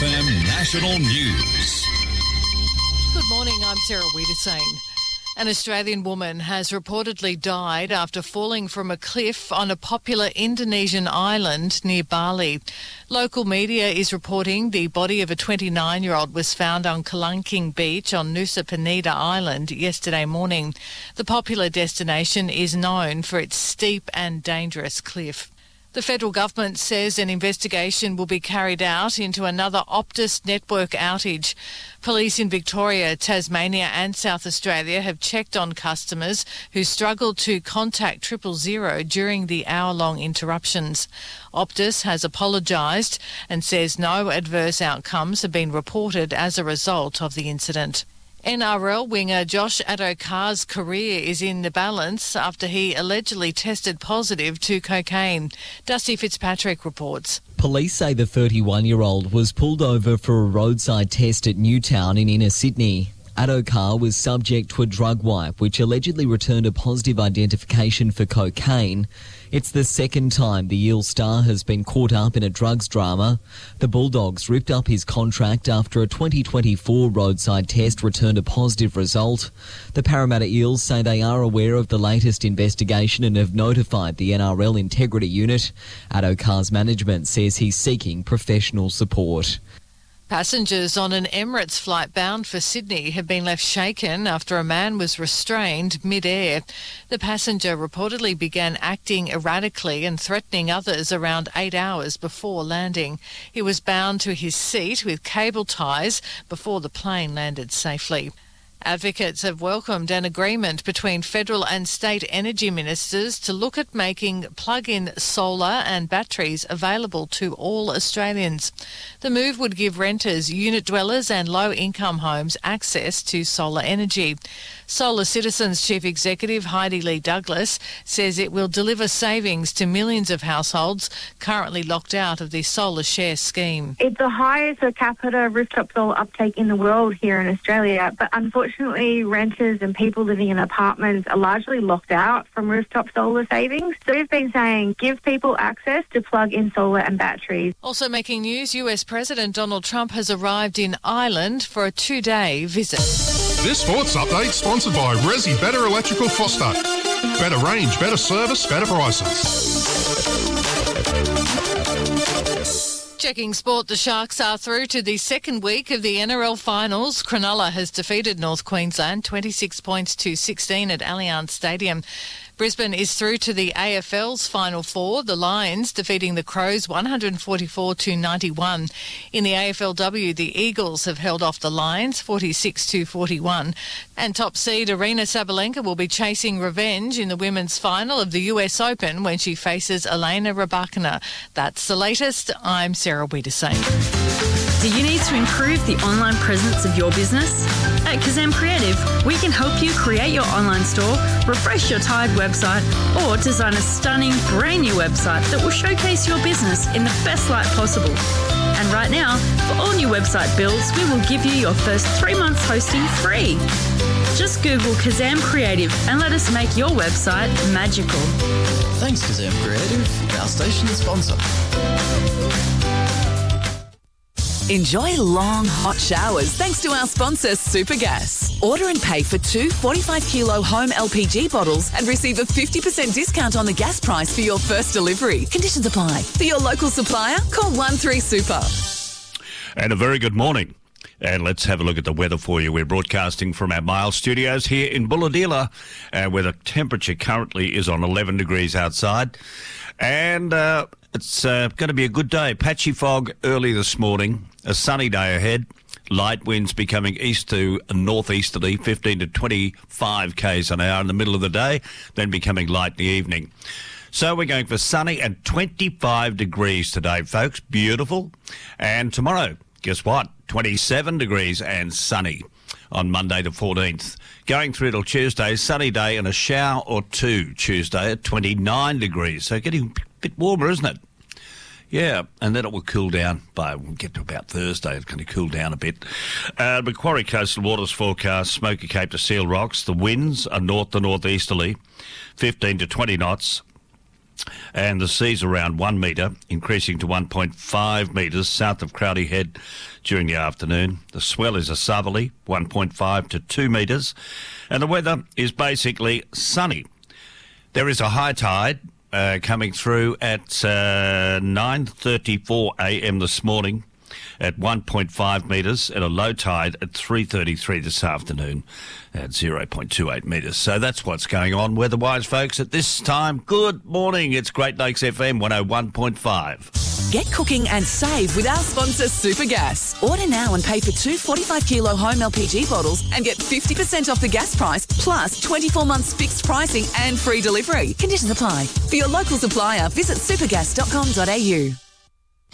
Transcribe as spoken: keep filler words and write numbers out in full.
F M National News. Good morning, I'm Sarah Wiedersane. An Australian woman has reportedly died after falling from a cliff on a popular Indonesian island near Bali. Local media is reporting the body of a twenty-nine-year-old was found on Kelangking Beach on Nusa Penida Island yesterday morning. The popular destination is known for its steep and dangerous cliff. The federal government says an investigation will be carried out into another Optus network outage. Police in Victoria, Tasmania and South Australia have checked on customers who struggled to contact triple zero during the hour-long interruptions. Optus has apologised and says no adverse outcomes have been reported as a result of the incident. N R L winger Josh Addo-Carr's career is in the balance after he allegedly tested positive to cocaine. Dusty Fitzpatrick reports. Police say the thirty-one-year-old was pulled over for a roadside test at Newtown in inner Sydney. Addo-Carr was subject to a drug wipe which allegedly returned a positive identification for cocaine. It's the second time the Eel star has been caught up in a drugs drama. The Bulldogs ripped up his contract after a twenty twenty-four roadside test returned a positive result. The Parramatta Eels say they are aware of the latest investigation and have notified the N R L Integrity Unit. Addo-Carr's management says he's seeking professional support. Passengers on an Emirates flight bound for Sydney have been left shaken after a man was restrained mid-air. The passenger reportedly began acting erratically and threatening others around eight hours before landing. He was bound to his seat with cable ties before the plane landed safely. Advocates have welcomed an agreement between federal and state energy ministers to look at making plug-in solar and batteries available to all Australians. The move would give renters, unit dwellers and low-income homes access to solar energy. Solar Citizens Chief Executive Heidi Lee Douglas says it will deliver savings to millions of households currently locked out of the Solar Share scheme. It's the highest per capita rooftop solar uptake in the world here in Australia, but unfortunately Unfortunately, renters and people living in apartments are largely locked out from rooftop solar savings. So we've been saying give people access to plug-in solar and batteries. Also making news, U S President Donald Trump has arrived in Ireland for a two-day visit. This sports update sponsored by Resi Better Electrical Foster. Better range, better service, better prices. Checking sport, the Sharks are through to the second week of the N R L finals. Cronulla has defeated North Queensland twenty-six points to sixteen at Allianz Stadium. Brisbane is through to the A F L's Final Four, the Lions defeating the Crows one forty-four to ninety-one. In the A F L W, the Eagles have held off the Lions forty-six to forty-one. And top seed Aryna Sabalenka will be chasing revenge in the women's final of the U S Open when she faces Elena Rybakina. That's the latest. I'm Sarah Wiedersane. Do you need to improve the online presence of your business? At Kazam Creative, we can help you create your online store, refresh your tired website, or design a stunning brand new website that will showcase your business in the best light possible. And right now, for all new website builds, we will give you your first three months hosting free. Just Google Kazam Creative and let us make your website magical. Thanks, Kazam Creative, our station sponsor. Enjoy long, hot showers thanks to our sponsor, Supergas. Order and pay for two forty-five kilo home L P G bottles and receive a fifty percent discount on the gas price for your first delivery. Conditions apply. For your local supplier, call one three super. And a very good morning. And let's have a look at the weather for you. We're broadcasting from our Miles studios here in Bulahdelah, uh, where the temperature currently is on eleven degrees outside. And uh, it's uh, going to be a good day. Patchy fog early this morning, a sunny day ahead. Light winds becoming east to northeasterly, fifteen to twenty-five kays an hour in the middle of the day, then becoming light in the evening. So we're going for sunny and twenty-five degrees today, folks. Beautiful. And tomorrow, guess what? twenty-seven degrees and sunny on Monday the fourteenth. Going through till Tuesday, sunny day and a shower or two Tuesday at twenty-nine degrees. So getting a bit warmer, isn't it? Yeah, and then it will cool down by, we'll get to about Thursday, it's going to cool down a bit. Uh, Macquarie Coastal Waters forecast, Smoky Cape to Seal Rocks. The winds are north to northeasterly, fifteen to twenty knots. And the sea's around one metre, increasing to one point five metres south of Crowdy Head during the afternoon. The swell is a southerly, one point five to two metres. And the weather is basically sunny. There is a high tide uh, coming through at uh, nine thirty-four a.m. this morning at one point five metres, and a low tide at three thirty-three this afternoon at zero point two eight metres. So that's what's going on weather-wise, folks, at this time. Good morning. It's Great Lakes F M one oh one point five. Get cooking and save with our sponsor, Supergas. Order now and pay for two forty-five kilo home L P G bottles and get fifty percent off the gas price, plus twenty-four months fixed pricing and free delivery. Conditions apply. For your local supplier, visit supergas dot com dot a u.